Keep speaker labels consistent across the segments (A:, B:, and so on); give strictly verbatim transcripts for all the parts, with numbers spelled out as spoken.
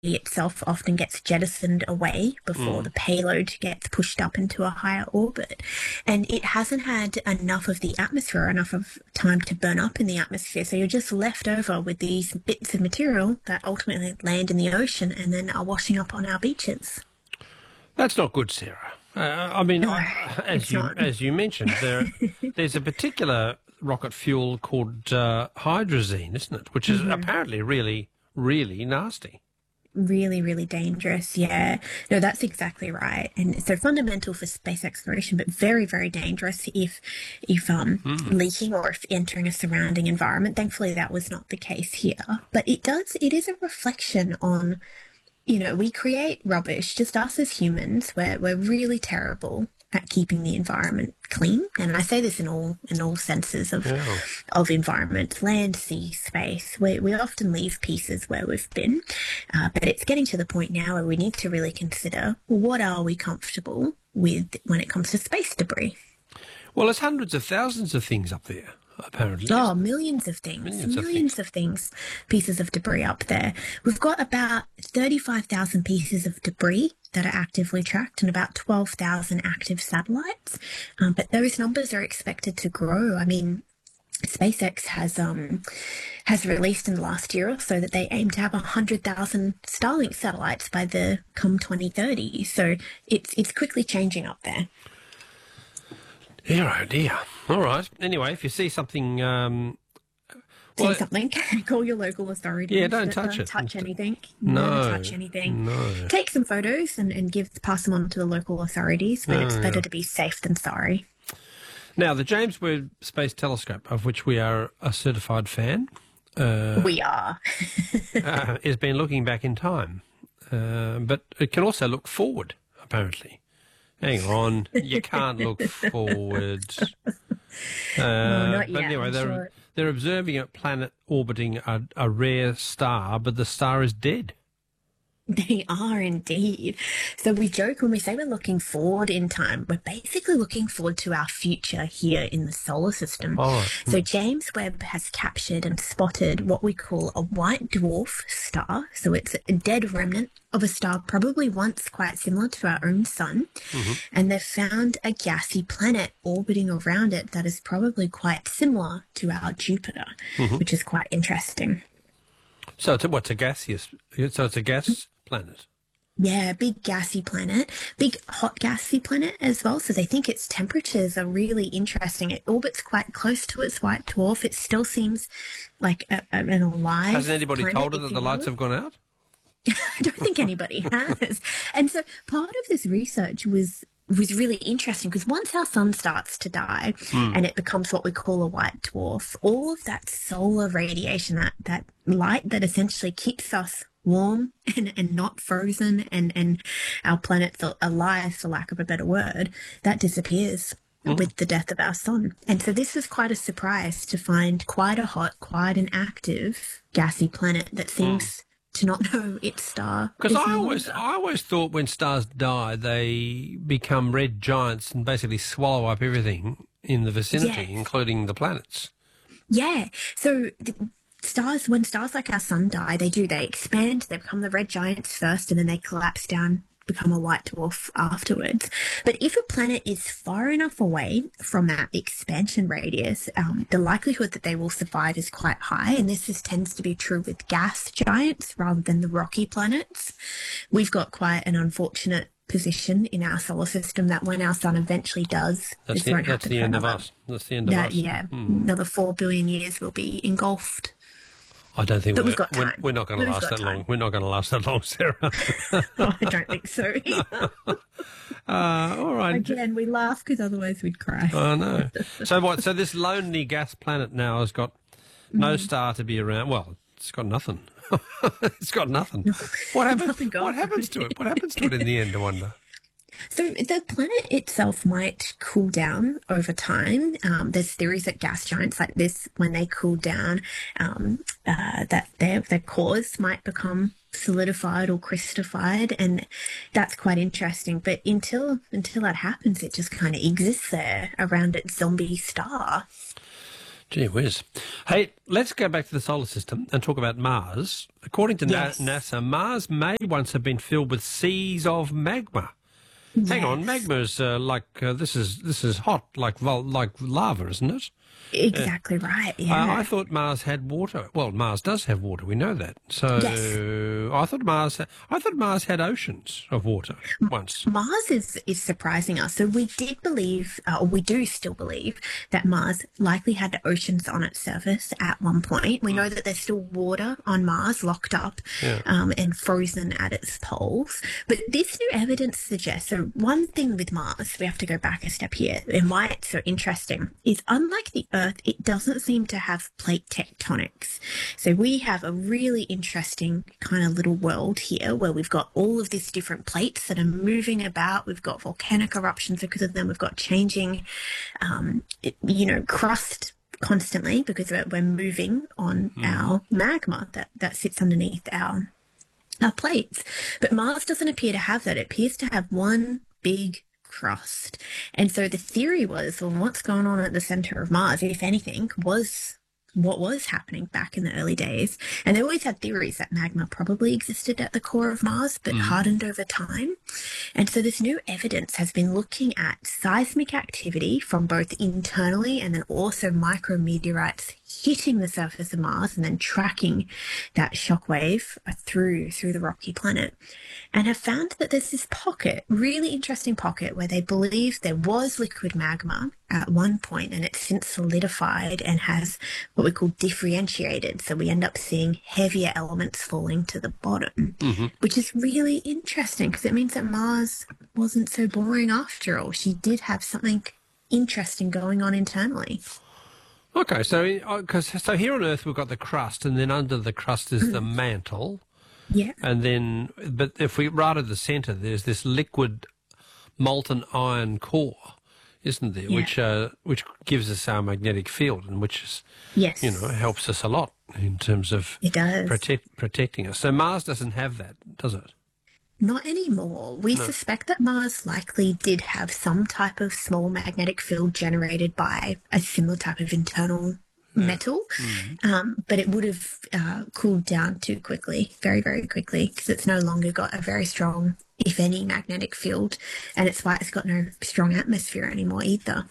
A: itself often gets jettisoned away before
B: Mm.
A: the payload gets pushed up into a higher orbit. And it hasn't had enough of the atmosphere, enough of time to burn up in the atmosphere. So you're just left over with these bits of material that ultimately land in the ocean and then are washing up on our beaches.
B: That's not good, Sarah. Uh, I mean,
A: No,
B: I, as
A: it's
B: you
A: not.
B: as you mentioned, there there's a particular rocket fuel called uh, hydrazine, isn't it? Which is
A: Mm-hmm.
B: apparently really, really nasty.
A: Really, really dangerous. Yeah. No, that's exactly right. And so fundamental for space exploration, but very, very dangerous if if um
B: Mm.
A: leaking or if entering a surrounding environment. Thankfully that was not the case here. But it does it is a reflection on, you know, we create rubbish, just us as humans, we're we're really terrible at keeping the environment clean. And I say this in all in all senses of
B: Yeah.
A: of environment, land, sea, space. We we often leave pieces where we've been, uh, but it's getting to the point now where we need to really consider what are we comfortable with when it comes to space debris.
B: Well, there's hundreds of thousands of things up there, apparently.
A: Oh, millions of things,
B: Millions of
A: millions of things, pieces of debris up there. We've got about thirty-five thousand pieces of debris that are actively tracked and about twelve thousand active satellites. Um, but those numbers are expected to grow. I mean, SpaceX has um, has released in the last year or so that they aim to have one hundred thousand Starlink satellites by the come twenty thirty. So it's it's quickly changing up there.
B: Dear, oh dear. All right. Anyway, if you see something... Um,
A: See
B: well,
A: something, call your local authorities.
B: Yeah, don't touch
A: don't
B: it.
A: touch anything.
B: No.
A: Never touch anything.
B: No.
A: Take some photos and, and give pass them on to the local authorities, but
B: Oh,
A: it's
B: yeah.
A: better to be safe than sorry.
B: Now, the James Webb Space Telescope, of which we are a certified fan, uh,
A: We are.
B: uh, has been looking back in time. Uh, but it can also look forward, apparently. Hang on, you can't look forward. Uh,
A: not
B: but
A: yet,
B: anyway,
A: I'm
B: they're,
A: sure.
B: they're observing a planet orbiting a, a rare star, but the star is dead.
A: They are indeed. So we joke when we say we're looking forward in time, we're basically looking forward to our future here in the solar system.
B: Oh,
A: So James Webb has captured and spotted what we call a white dwarf star. So it's a dead remnant of a star probably once quite similar to our own sun.
B: Mm-hmm.
A: And they've found a gassy planet orbiting around it that is probably quite similar to our Jupiter,
B: Mm-hmm.
A: which is quite interesting.
B: So it's a, what's a gaseous? So it's a gas planet.
A: Yeah, big gassy planet, big hot gassy planet as well. So they think its temperatures are really interesting. It orbits quite close to its white dwarf. It still seems like a, a, an alive.
B: Hasn't anybody
A: planet,
B: told her
A: if
B: that
A: you
B: the lights
A: will.
B: have gone out?
A: I don't think anybody has. And so part of this research was was really interesting because once our sun starts to die
B: Hmm.
A: and it becomes what we call a white dwarf, all of that solar radiation, that, that light that essentially keeps us warm and, and not frozen and, and our planet's alive, for lack of a better word, that disappears with the death of our sun. And so this was quite a surprise to find quite a hot, quite an active gassy planet that seems to not know its star.
B: Because
A: is
B: I
A: no
B: always,
A: longer.
B: I always thought when stars die, they become red giants and basically swallow up everything in the vicinity,
A: Yes.
B: including the planets.
A: Yeah. So the stars, when stars like our sun die, they do, they expand, they become the red giants first, and then they collapse down, become a white dwarf afterwards. But if a planet is far enough away from that expansion radius, um, the likelihood that they will survive is quite high. And this is, tends to be true with gas giants rather than the rocky planets. We've got quite an unfortunate position in our solar system that when our sun eventually does,
B: That's
A: this
B: the,
A: won't
B: that's
A: happen
B: the
A: for
B: end of
A: another-
B: us. That's the end of
A: That,
B: us.
A: yeah,
B: Hmm.
A: another four billion years will be engulfed.
B: I don't think
A: But
B: we're,
A: we've got
B: we're,
A: time.
B: we're not going to
A: We've
B: last
A: got
B: that long.
A: time.
B: We're not going to last that long, Sarah.
A: I don't think so.
B: uh, all right.
A: Again, we laugh because otherwise we'd cry.
B: I know. So what? So this lonely gas planet now has got no
A: Mm-hmm.
B: star to be around. Well, it's got nothing. It's got nothing. What happens?
A: Nothing going
B: What happens to it? What happens to it in the end? I wonder.
A: So the planet itself might cool down over time. Um, there's theories that gas giants like this, when they cool down, um, uh, that their their cores might become solidified or crystallified, and that's quite interesting. But until until that happens, it just kind of exists there around its zombie star.
B: Gee whiz. Hey, let's go back to the solar system and talk about Mars. According to
A: Yes.
B: Na- NASA, Mars may once have been filled with seas of magma. Hang on,
A: Yes.
B: magma's uh, like uh, this is this is hot, like vol- like lava, isn't it?
A: Exactly right.
B: Uh,
A: Yeah.
B: I thought Mars had water. Well, Mars does have water. We know that. So
A: Yes.
B: I thought Mars. I thought Mars had oceans of water once.
A: Mars is, is surprising us. So we did believe, uh, or we do still believe, that Mars likely had oceans on its surface at one point. We know that there's still water on Mars locked up
B: Yeah.
A: um, and frozen at its poles. But this new evidence suggests, so one thing with Mars, we have to go back a step here, and why it's so interesting, is unlike the Earth, it doesn't seem to have plate tectonics. So we have a really interesting kind of little world here where we've got all of these different plates that are moving about. We've got volcanic eruptions because of them. We've got changing, um, it- you know, crust constantly because we're, we're moving on our magma that, that sits underneath our, our plates. But Mars doesn't appear to have that. It appears to have one big crust. And so the theory was, well, what's going on at the center of Mars, if anything, was what was happening back in the early days. And they always had theories that magma probably existed at the core of Mars, but hardened over time. And so this new evidence has been looking at seismic activity from both internally and then also micrometeorites hitting the surface of Mars and then tracking that shockwave through through the rocky planet, and have found that there's this pocket, really interesting pocket, where they believe there was liquid magma at one point and it's since solidified and has what we call differentiated. So we end up seeing heavier elements falling to the bottom,
B: Mm-hmm.
A: which is really interesting because it means that Mars wasn't so boring after all. She did have something interesting going on internally.
B: Okay, so because so here on Earth we've got the crust, and then under the crust is the mantle,
A: Yeah.
B: and then but if we right at the centre, there's this liquid molten iron core, isn't there?
A: Yeah.
B: Which uh, which gives us our magnetic field, and which is
A: Yes.
B: you know helps us a lot in terms of
A: It does.
B: protect protecting us. So Mars doesn't have that, does it?
A: Not anymore. We suspect that Mars likely did have some type of small magnetic field generated by a similar type of internal metal, um, but it would have uh, cooled down too quickly, very, very quickly, because it's no longer got a very strong, if any, magnetic field, and it's why it's got no strong atmosphere anymore either.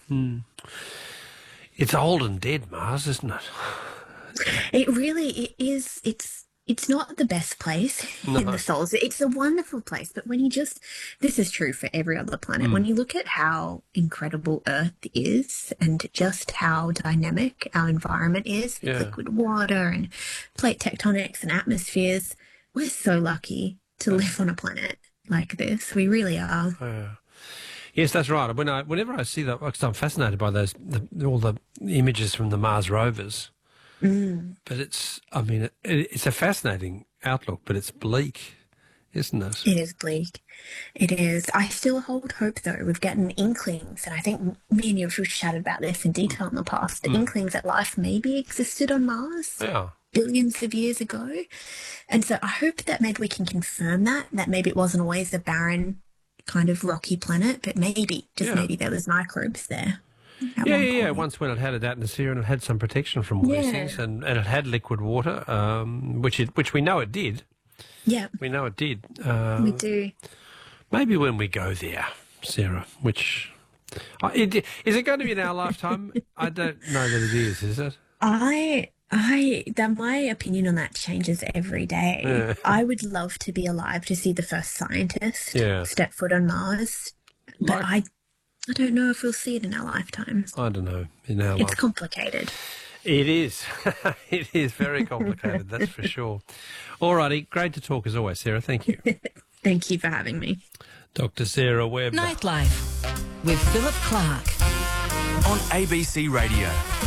B: It's old and dead, Mars, isn't it?
A: It really it is. It's it's not the best place in the solar system. It's a wonderful place, but when you just this is true for every other planet. When you look at how incredible Earth is and just how dynamic our environment is, with
B: Yeah.
A: liquid water and plate tectonics and atmospheres, we're so lucky to live on a planet like this. We really are.
B: Yeah. Yes, that's right. When I, whenever I see that, because I'm fascinated by those, the, all the images from the Mars rovers.
A: Mm.
B: But it's, I mean, it, it's a fascinating outlook, but it's bleak, isn't it?
A: It is bleak. It is. I still hold hope, though. We've gotten inklings, and I think me and you have chatted about this in detail in the past. The inklings that life maybe existed on Mars
B: Yeah.
A: billions of years ago. And so I hope that maybe we can confirm that, that maybe it wasn't always a barren kind of rocky planet, but maybe, just
B: Yeah.
A: maybe there was microbes there. at
B: Yeah,
A: one
B: yeah, yeah.
A: point.
B: Once when it had an atmosphere and it had some protection from all these
A: Yeah.
B: things, and, and it had liquid water, um, which it, which we know it did.
A: Yeah,
B: We know it did. Uh,
A: we do.
B: maybe when we go there, Sarah, which... Uh, it, is it going to be in our lifetime? I don't know that it is, is it?
A: I, I, that my opinion on that changes every day.
B: Yeah.
A: I would love to be alive to see the first scientist
B: Yeah.
A: step foot on Mars, but
B: Like-
A: I, I don't know if we'll see it in our lifetime.
B: I don't know. In our
A: It's
B: life.
A: complicated.
B: It is. It is very complicated, that's for sure. All righty. Great to talk as always, Sarah. Thank you.
A: Thank you for having me.
B: Doctor Sarah Webb.
C: Nightlife with Philip Clark.
D: On A B C Radio.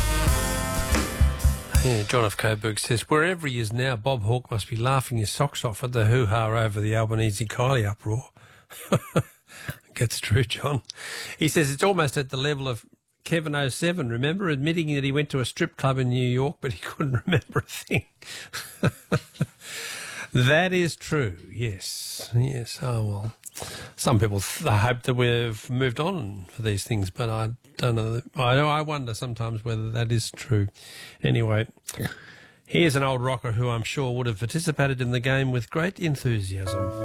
B: Yeah, John F. Coburg says, wherever he is now, Bob Hawke must be laughing his socks off at the hoo-ha over the Albanese Kylie uproar. That's true, John. He says it's almost at the level of Kevin oh seven, remember, admitting that he went to a strip club in New York, but he couldn't remember a thing. That is true, yes. Yes, oh well. Some people th- hope that we've moved on for these things, but I don't know. I, I wonder sometimes whether that is true. Anyway, here's an old rocker who I'm sure would have participated in the game with great enthusiasm.